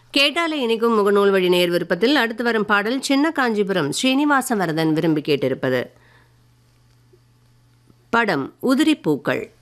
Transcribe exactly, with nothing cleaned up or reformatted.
கேட்டாலே இனிக்கும் முகநூல் வழி நேர் விருப்பத்தில் அடுத்து வரும் பாடல் சின்ன காஞ்சிபுரம் ஸ்ரீனிவாச வரதன் விரும்பி கேட்டிருப்பது. படம் உதிரி பூக்கள்.